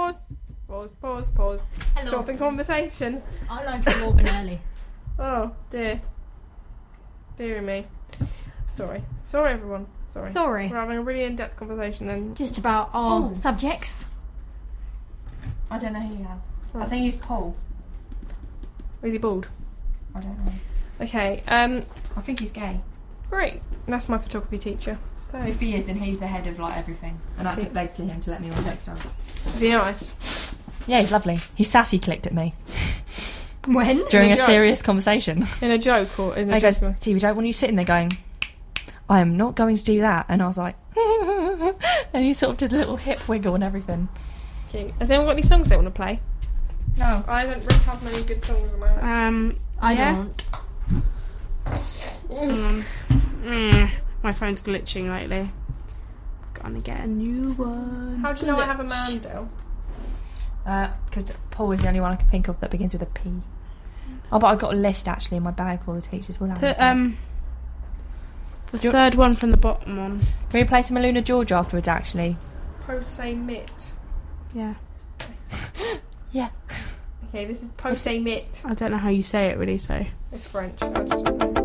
Pause. Hello. Stopping conversation. I like it more than early. Oh, dear. Deary me. Sorry, everyone. Sorry. We're having a really in-depth conversation then. Just about our subjects. I don't know who you have. I think he's Paul. Is he bald? I don't know. Okay, I think he's gay. great. That's my photography teacher. So, If he is, then he's the head of like everything. And I begged to him to let me on textiles. is he nice? Yeah, he's lovely. He sassy clicked at me When? during In a a joke? serious conversation. In a joke or in a He goes, joke? "See, we don't want you sitting there going, I am not going to do that." And I was like, and he sort of did a little hip wiggle and everything. Cute. Has anyone got any songs they want to play? No. I don't really have many good songs at the moment. I Yeah. don't. My phone's glitching lately. Gonna get a new one. How do you know I have a Mandel? Because Paul is the only one I can think of that begins with a P. Oh, but I've got a list actually in my bag for all the teachers. We'll have Put it. the third one from the bottom on. Can we play some Aluna George afterwards actually? Pose Mit. Yeah. Yeah. Okay, this is Pose Mit. I don't know how you say it really, so. It's French. I just don't know.